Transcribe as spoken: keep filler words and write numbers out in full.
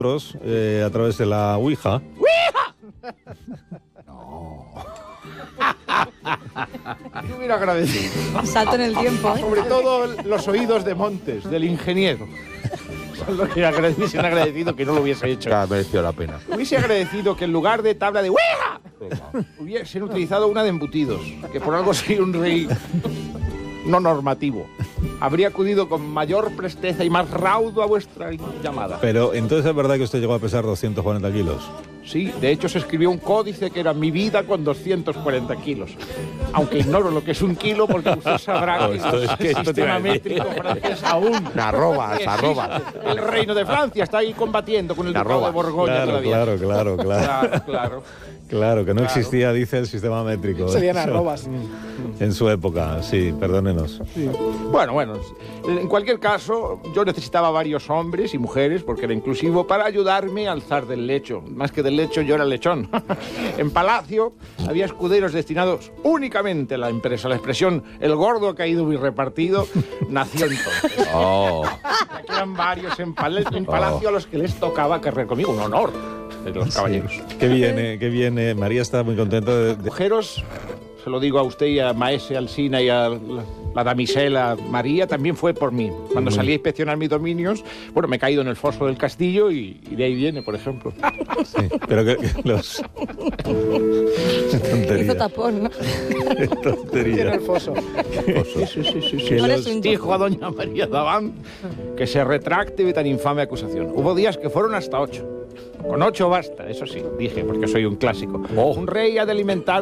Eh, a través de la Ouija. ¡Ouija! No. Yo hubiera agradecido. Salto en el tiempo, ¿eh? Sobre todo los oídos de Montes, del ingeniero. Son los que hubiesen agradecido que no lo hubiese hecho. Ha merecido la pena. Hubiese agradecido que en lugar de tabla de Ouija hubiesen utilizado una de embutidos, que por algo soy un rey no normativo. Habría acudido con mayor presteza y más raudo a vuestra llamada. Pero entonces es verdad que usted llegó a pesar doscientos cuarenta kilos. Sí, de hecho se escribió un códice que era mi vida con doscientos cuarenta kilos. Aunque ignoro lo que es un kilo porque usted sabrá No, que esto es que el esto te sistema iba a decir. métrico francés aún Arrobas, existe. arrobas. El reino de Francia está ahí combatiendo con el ducado de Arrobas. Borgoña Claro, todavía. claro, claro, claro. Claro, claro. Claro, que no Claro. existía, dice, el sistema métrico. Serían Eso, arrobas. En su época, sí, perdónenos. Bueno, bueno, en cualquier caso, yo necesitaba varios hombres y mujeres, porque era inclusivo, para ayudarme a alzar del lecho. Más que del lecho, yo era lechón. En Palacio había escuderos destinados únicamente a la empresa. La expresión "el gordo ha caído y repartido" nació entonces. Oh. Aquí eran varios en, pal en Palacio a los que les tocaba cargar conmigo. Un honor de los caballeros. Qué viene, qué viene. María está muy contenta de... de- Mujeros, se lo digo a usted y a Maese Alsina y a la, la damisela María, también fue por mí. Cuando salí a inspeccionar mis dominios, bueno, me he caído en el foso del castillo y, y de ahí viene, por ejemplo. Sí, pero que, que los... Tontería. Hizo tapón, ¿no? Qué tontería. Tiene el foso. Sí, sí, sí, sí, sí. Que Ahora los- es un- Dijo a doña María Davant que se retracte de tan infame acusación. Hubo días que fueron hasta ocho. Con ocho basta, eso sí, dije, porque soy un clásico. Un rey ha de alimentar